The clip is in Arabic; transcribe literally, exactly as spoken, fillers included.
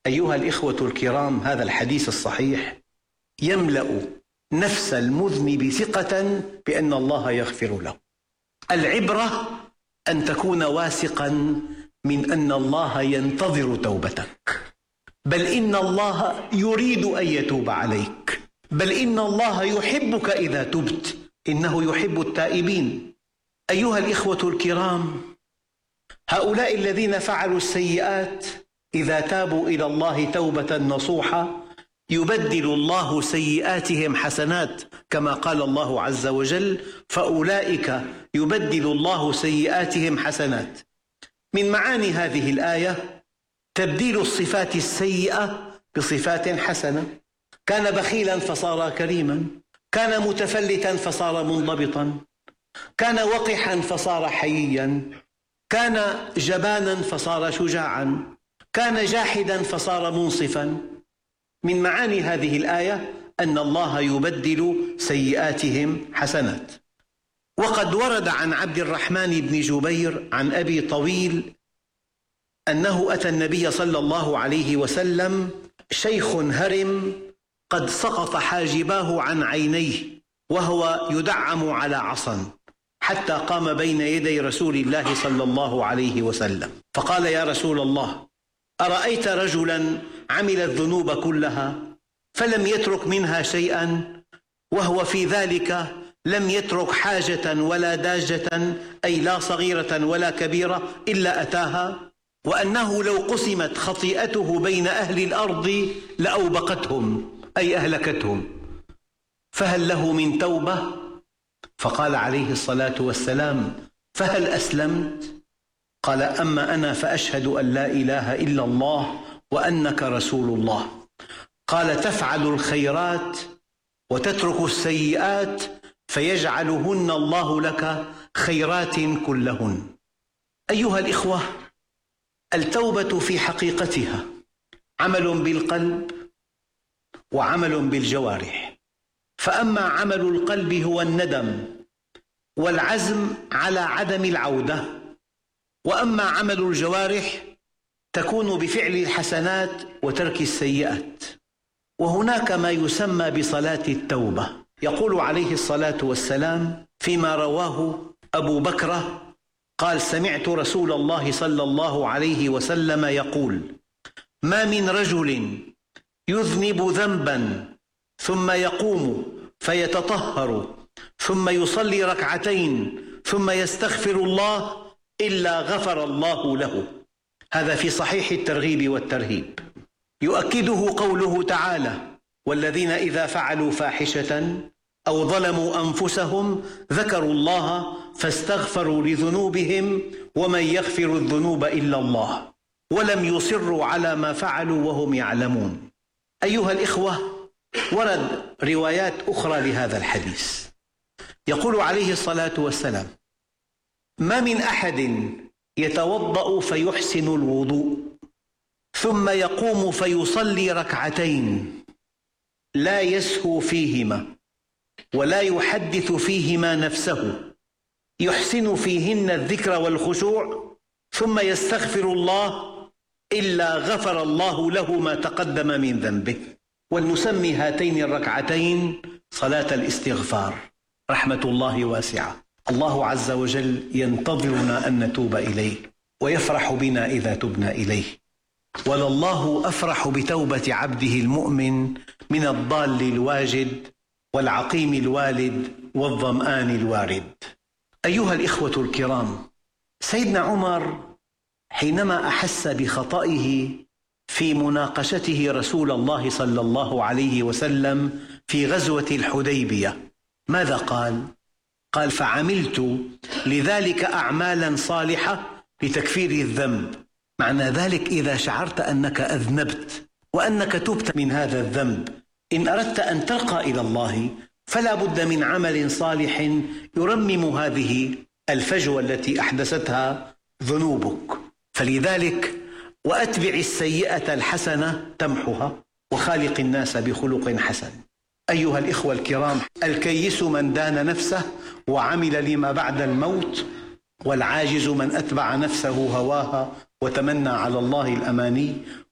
أيها الإخوة الكرام، هذا الحديث الصحيح يملأ نفس المذنب ثقة بأن الله يغفر له. العبرة أن تكون واثقا من أن الله ينتظر توبتك، بل إن الله يريد أن يتوب عليك، بل إن الله يحبك إذا تبت، إنه يحب التائبين. أيها الإخوة الكرام، هؤلاء الذين فعلوا السيئات إذا تابوا إلى الله توبة نصوحة يبدل الله سيئاتهم حسنات، كما قال الله عز وجل: فأولئك يبدل الله سيئاتهم حسنات. من معاني هذه الآية تبديل الصفات السيئة بصفات حسنة. كان بخيلا فصار كريما، كان متفلتا فصار منضبطا، كان وقحا فصار حييا، كان جبانا فصار شجاعا، كان جاحدا فصار منصفا. من معاني هذه الآية أن الله يبدل سيئاتهم حسنات. وقد ورد عن عبد الرحمن بن جبير عن أبي طويل أنه أتى النبي صلى الله عليه وسلم شيخ هرم قد سقط حاجباه عن عينيه وهو يدعم على عصا، حتى قام بين يدي رسول الله صلى الله عليه وسلم فقال: يا رسول الله، أرأيت رجلا عمل الذنوب كلها فلم يترك منها شيئا، وهو في ذلك لم يترك حاجة ولا داجة، أي لا صغيرة ولا كبيرة، إلا أتاها، وأنه لو قسمت خطيئته بين أهل الأرض لأوبقتهم، أي أهلكتهم، فهل له من توبة؟ فقال عليه الصلاة والسلام: فهل أسلمت؟ قال: أما أنا فأشهد أن لا إله إلا الله وأنك رسول الله. قال: تفعل الخيرات وتترك السيئات فيجعلهن الله لك خيرات كلهن. أيها الإخوة، التوبة في حقيقتها عمل بالقلب وعمل بالجوارح. فأما عمل القلب هو الندم والعزم على عدم العودة، وأما عمل الجوارح تكون بفعل الحسنات وترك السيئات. وهناك ما يسمى بصلاة التوبة. يقول عليه الصلاة والسلام فيما رواه أبو بكر قال: سمعت رسول الله صلى الله عليه وسلم يقول: ما من رجل يذنب ذنبا ثم يقوم فيتطهر ثم يصلي ركعتين ثم يستغفر الله إلا غفر الله له. هذا في صحيح الترغيب والترهيب. يؤكده قوله تعالى: والذين إذا فعلوا فاحشة أو ظلموا أنفسهم ذكروا الله فاستغفروا لذنوبهم ومن يغفر الذنوب إلا الله ولم يصروا على ما فعلوا وهم يعلمون. أيها الإخوة، ورد روايات أخرى لهذا الحديث. يقول عليه الصلاة والسلام: ما من أحد يتوضأ فيحسن الوضوء ثم يقوم فيصلي ركعتين لا يسهو فيهما ولا يحدث فيهما نفسه، يحسن فيهن الذكر والخشوع، ثم يستغفر الله إلا غفر الله له ما تقدم من ذنبه. ولنسمي هاتين الركعتين صلاة الاستغفار. رحمة الله واسعة، الله عز وجل ينتظرنا أن نتوب إليه ويفرح بنا إذا تبنا إليه. ولله أفرح بتوبة عبده المؤمن من الضال الواجد والعقيم الوالد والظمآن الوارد. أيها الإخوة الكرام، سيدنا عمر حينما أحس بخطئه في مناقشته رسول الله صلى الله عليه وسلم في غزوة الحديبية ماذا قال؟ قال: فعملت لذلك أعمالا صالحة لتكفير الذنب. معنى ذلك إذا شعرت أنك أذنبت وأنك تبت من هذا الذنب، إن أردت أن ترقى إلى الله فلا بد من عمل صالح يرمم هذه الفجوة التي أحدثتها ذنوبك. فلذلك وأتبع السيئة الحسنة تمحها وخالق الناس بخلق حسن. أيها الإخوة الكرام، الكيس من دان نفسه وعمل لما بعد الموت، والعاجز من أتبع نفسه هواها وتمنى على الله الأماني